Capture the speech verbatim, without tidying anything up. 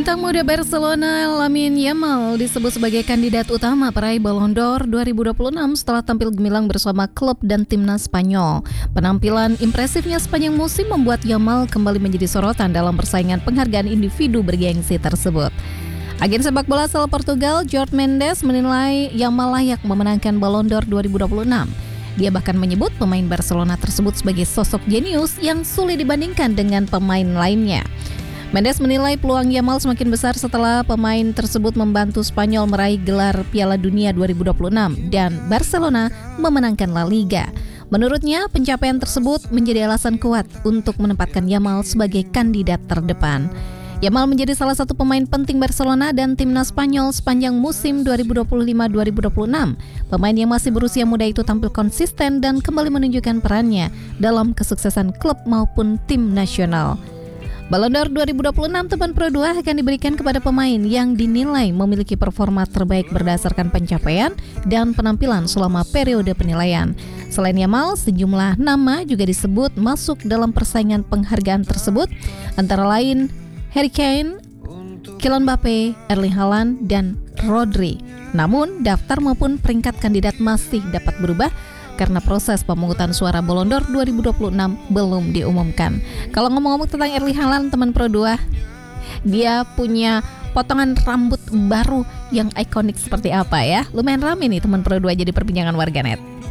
Bintang muda Barcelona Lamine Yamal disebut sebagai kandidat utama peraih Ballon d'Or dua ribu dua puluh enam setelah tampil gemilang bersama klub dan timnas Spanyol. Penampilan impresifnya sepanjang musim membuat Yamal kembali menjadi sorotan dalam persaingan penghargaan individu bergengsi tersebut. Agen sepak bola asal Portugal, Jorge Mendes, menilai Yamal layak memenangkan Ballon d'Or dua ribu dua puluh enam. Dia bahkan menyebut pemain Barcelona tersebut sebagai sosok jenius yang sulit dibandingkan dengan pemain lainnya. Mendes menilai peluang Yamal semakin besar setelah pemain tersebut membantu Spanyol meraih gelar Piala Dunia dua ribu dua puluh enam dan Barcelona memenangkan La Liga. Menurutnya, pencapaian tersebut menjadi alasan kuat untuk menempatkan Yamal sebagai kandidat terdepan. Yamal menjadi salah satu pemain penting Barcelona dan timnas Spanyol sepanjang musim dua ribu dua puluh lima dua ribu dua puluh enam. Pemain yang masih berusia muda itu tampil konsisten dan kembali menunjukkan perannya dalam kesuksesan klub maupun tim nasional. Ballon d'Or dua ribu dua puluh enam teman Pro dua akan diberikan kepada pemain yang dinilai memiliki performa terbaik berdasarkan pencapaian dan penampilan selama periode penilaian. Selain Yamal, sejumlah nama juga disebut masuk dalam persaingan penghargaan tersebut, antara lain Harry Kane, Kylian Mbappe, Erling Haaland, dan Rodri. Namun, daftar maupun peringkat kandidat masih dapat berubah karena proses pemungutan suara Ballon d'Or dua ribu dua puluh enam belum diumumkan. Kalau ngomong-ngomong tentang Erling Haaland, teman Pro dua, dia punya potongan rambut baru yang ikonik seperti apa ya? Lumayan rame nih teman Pro dua jadi perbincangan warganet.